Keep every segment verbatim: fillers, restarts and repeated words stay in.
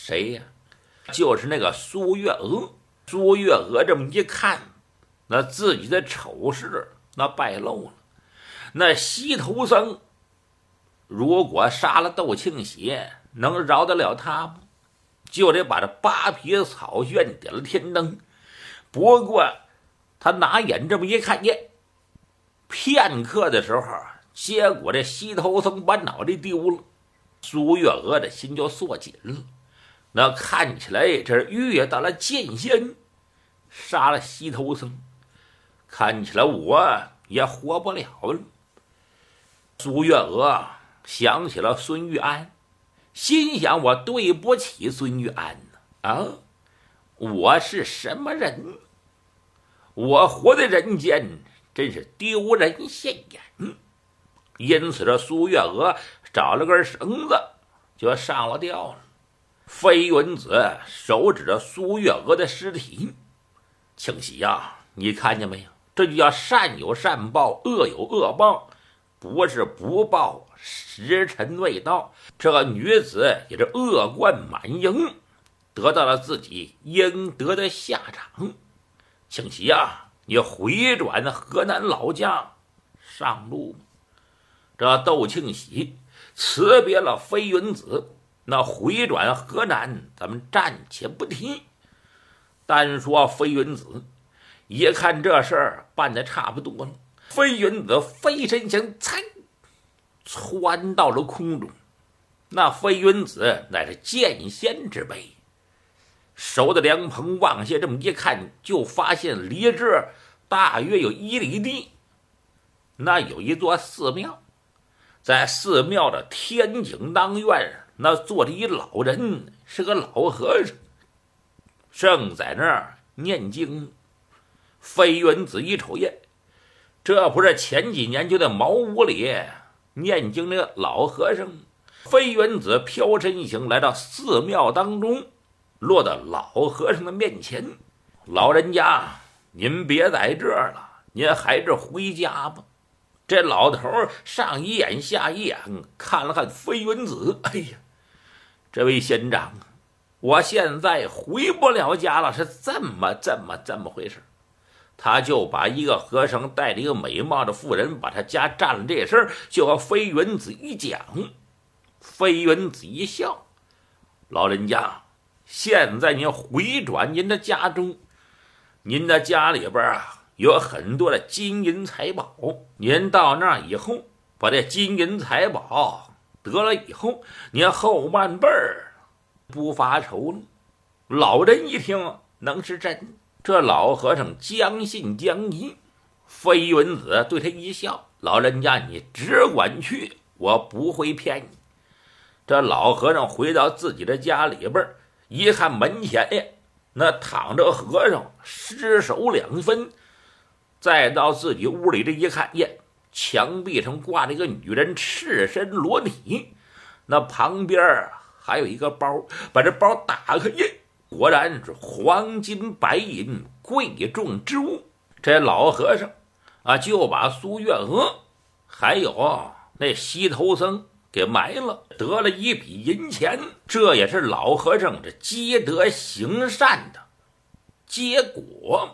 谁呀？就是那个苏月娥。苏月娥这么一看，那自己的丑事那败露了。那西头僧如果杀了窦庆喜，能饶得了他吗？就得把这八匹草炫点了天灯。不过他拿眼这么一看，耶，片刻的时候，结果这西头僧把脑袋丢了。苏月娥的心就缩紧了，那看起来这遇到了剑仙，杀了西头僧，看起来我也活不了了。苏月娥想起了孙玉安，心想我对不起孙玉安呢啊！我是什么人？我活在人间真是丢人现眼。因此这苏月娥找了根绳子就上了吊了。飞云子手指着苏月娥的尸体，庆喜呀，你看见没有？这就叫善有善报，恶有恶报，不是不报，时辰未到。这个女子也是恶贯满盈，得到了自己应得的下场。庆喜呀，你回转河南老家上路。这窦庆喜辞别了飞云子，那回转河南咱们暂且不提。单说飞云子一看这事儿办得差不多了，飞云子飞身想参窜到了空中。那飞云子乃是剑仙之辈，手的凉棚往下这么一看，就发现离这大约有一里地，那有一座寺庙。在寺庙的天井当院，那坐着一老人，是个老和尚，正在那儿念经。飞云子一瞅耶，这不是前几年就在茅屋里念经那个老和尚。飞云子飘身一行来到寺庙当中，落到老和尚的面前。老人家，您别在这儿了，您还是回家吧。这老头上一眼下一眼看了看飞云子，哎呀，这位仙长，我现在回不了家了，是这么这么这么回事。他就把一个和尚带着一个美貌的妇人把他家占了这事儿，就和飞云子一讲。飞云子一笑，老人家，现在您回转您的家中，您的家里边啊有很多的金银财宝，您到那儿以后，把这金银财宝得了以后，您后半辈儿不发愁了。老人一听，能是真？这老和尚将信将疑。飞云子对他一笑，老人家你只管去，我不会骗你。这老和尚回到自己的家里边，一看门前呀，那躺着和尚尸首两分。再到自己屋里这一看，耶，墙壁上挂着一个女人赤身裸体，那旁边还有一个包，把这包打开，耶，果然是黄金白银贵重之物。这老和尚啊，就把苏月娥还有那西头僧给埋了，得了一笔银钱。这也是老和尚这积德行善的结果。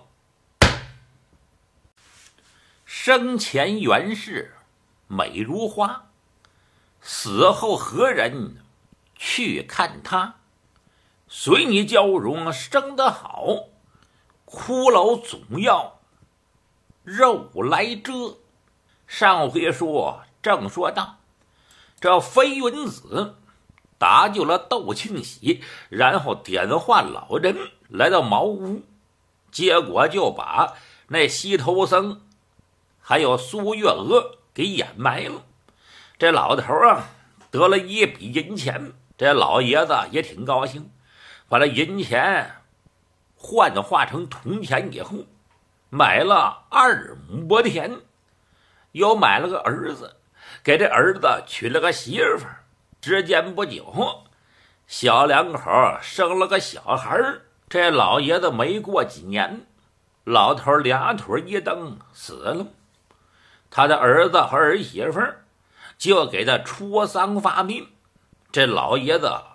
生前原是美如花，死后何人去看他？随你娇容生得好，骷髅总要肉来遮。上回说正说到，这飞云子搭救了窦庆喜，然后点化老人来到茅屋，结果就把那西头僧还有苏月娥给掩埋了。这老头啊得了一笔银钱，这老爷子也挺高兴，把这银钱换化成铜钱以后，买了二亩田，又买了个儿子，给这儿子娶了个媳妇儿。时间不久，小两口生了个小孩。这老爷子没过几年，老头俩腿一蹬死了。他的儿子和儿媳妇就给他出丧发殡。这老爷子